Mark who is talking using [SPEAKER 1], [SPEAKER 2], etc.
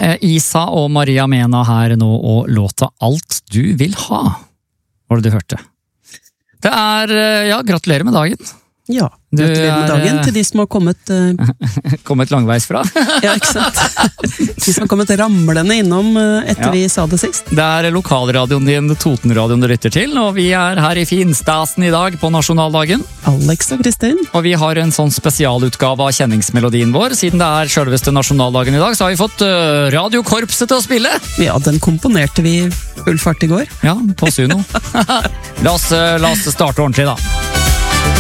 [SPEAKER 1] Isa og Maria Mena her nå, og låta Alt du vil ha, var det du hørte. Det gratulerer med dagen.
[SPEAKER 2] Ja, gratulerer med dagen til de som har
[SPEAKER 1] kommet langveis fra.
[SPEAKER 2] Ja, ikke sant? De som har kommet ramlende innom etter vi sa det sist.
[SPEAKER 1] Det lokalradioen din, Totenradioen du lytter til, og vi her i Finstasen i dag på nasjonaldagen.
[SPEAKER 2] Alex og Kristin.
[SPEAKER 1] Og vi har en sånn spesialutgave av kjenningsmelodien vår. Siden det selveste nasjonaldagen i dag, så har vi fått radiokorpset til å spille.
[SPEAKER 2] Ja, den komponerte vi full fart i går.
[SPEAKER 1] Ja, på Suno. La oss starte ordentlig da.